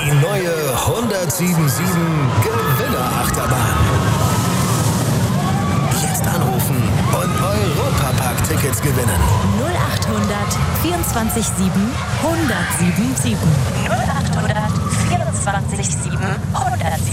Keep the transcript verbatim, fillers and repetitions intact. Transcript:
Die neue hundertsiebundsiebzig Gewinnerachterbahn. Jetzt anrufen und Europapark-Tickets gewinnen. null achthundert vierundzwanzig sieben hundertsiebenundsiebzig. null achthundert vierundzwanzig sieben hundertsiebenundsiebzig.